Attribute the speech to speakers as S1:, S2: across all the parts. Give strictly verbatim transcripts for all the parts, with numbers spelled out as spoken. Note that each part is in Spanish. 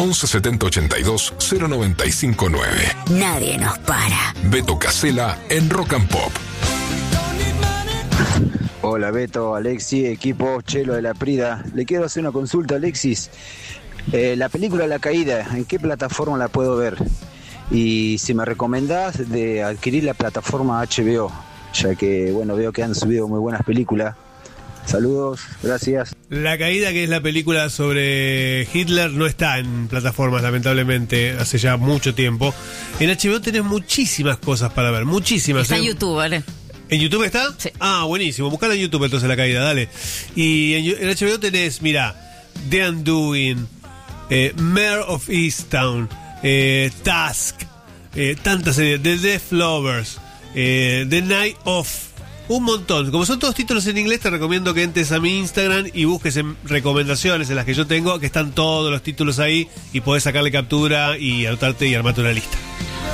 S1: once setenta ochenta y dos cero noventa y cinco nueve.
S2: Nadie nos para.
S1: Beto Casella en Rock and Pop.
S3: Hola Beto, Alexis, equipo Chelo de la Prida. Le quiero hacer una consulta, Alexis. Eh, la película La Caída, ¿en qué plataforma la puedo ver? Y si me recomendás de adquirir la plataforma H B O, ya que bueno, veo que han subido muy buenas películas. Saludos, gracias.
S4: La Caída, que es la película sobre Hitler, no está en plataformas, lamentablemente, hace ya mucho tiempo. En H B O tenés muchísimas cosas para ver, muchísimas.
S2: Está
S4: ¿eh?
S2: en YouTube, ¿vale?
S4: ¿En YouTube está?
S2: Sí.
S4: Ah, buenísimo. Buscala en YouTube entonces La Caída, dale. Y en, en H B O tenés, mira, The Undoing, eh, Mare of Easttown, eh, Task, eh, tantas series, The Death Lovers, eh, The Night Of, un montón. Como son todos títulos en inglés, te recomiendo que entres a mi Instagram y busques en recomendaciones en las que yo tengo, que están todos los títulos ahí y podés sacarle captura y anotarte y armarte una lista.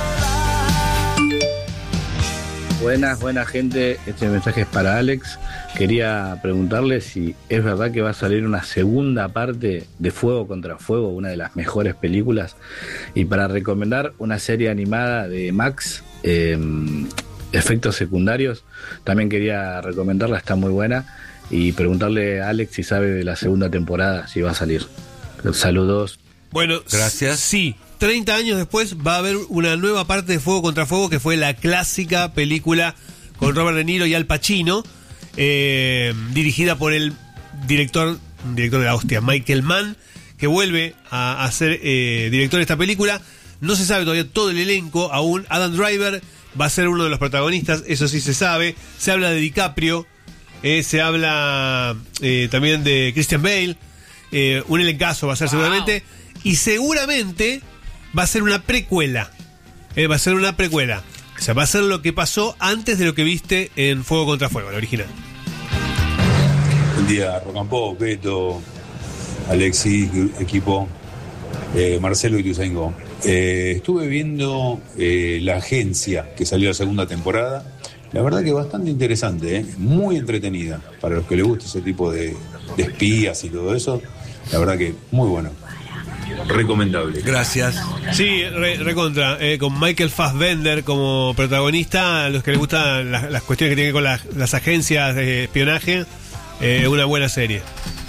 S5: Buenas, buena gente, este mensaje es para Alex. Quería preguntarle si es verdad que va a salir una segunda parte de Fuego contra Fuego, una de las mejores películas, y para recomendar una serie animada de Max, eh, Efectos Secundarios, también quería recomendarla, está muy buena, y preguntarle a Alex si sabe de la segunda temporada, si va a salir. Saludos.
S4: Bueno,
S6: gracias.
S4: Sí. treinta años después va a haber una nueva parte de Fuego contra Fuego, que fue la clásica película con Robert De Niro y Al Pacino, eh, dirigida por el director, director de la hostia, Michael Mann, que vuelve a, a ser eh, director de esta película. No se sabe todavía todo el elenco aún. Adam Driver va a ser uno de los protagonistas, eso sí se sabe. Se habla de DiCaprio, eh, se habla eh, también de Christian Bale, eh, un elencazo va a ser seguramente, wow. Y seguramente va a ser una precuela. Eh, va a ser una precuela. O sea, va a ser lo que pasó antes de lo que viste en Fuego contra Fuego, la original.
S7: Buen día, Rock and Pop, Beto, Alexis, equipo, eh, Marcelo y Tuzaingó. Eh, estuve viendo eh, La Agencia, que salió la segunda temporada. La verdad que bastante interesante, ¿eh? Muy entretenida. Para los que les gusta ese tipo de, de espías y todo eso, la verdad que muy bueno. Recomendable.
S6: Gracias.
S4: Sí, re, recontra. Eh, con Michael Fassbender como protagonista, a los que les gustan las, las cuestiones que tienen con las, las agencias de espionaje, eh, una buena serie.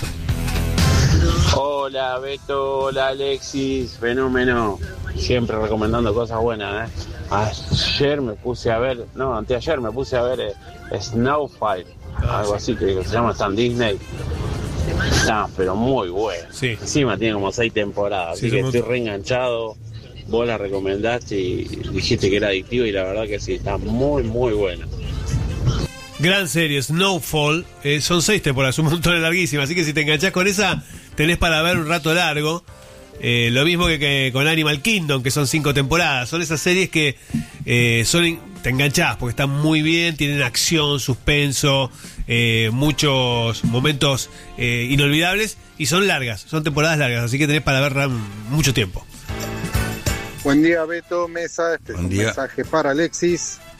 S8: Hola Beto, hola Alexis, fenómeno. Siempre recomendando cosas buenas, ¿eh? Ayer me puse a ver, no, anteayer me puse a ver eh, Snowfall, ah, algo sí. así que se llama, está en Disney. Está, pero muy bueno.
S4: Sí.
S8: Encima tiene como seis temporadas, sí, así que somos... estoy reenganchado. Vos la recomendaste y dijiste que era adictivo y la verdad que sí, está muy, muy buena.
S4: Gran serie, Snowfall, eh, son seis temporadas, un montón de larguísimas, así que si te enganchás con esa, tenés para ver un rato largo. Eh, lo mismo que, que con Animal Kingdom, que son cinco temporadas. Son esas series que eh, son te enganchás porque están muy bien, tienen acción, suspenso, eh, muchos momentos eh, inolvidables y son largas, son temporadas largas, así que tenés para ver mucho tiempo.
S9: Buen día, Beto, Mesa, este
S6: Buen
S9: es un
S6: día.
S9: mensaje para Alexis.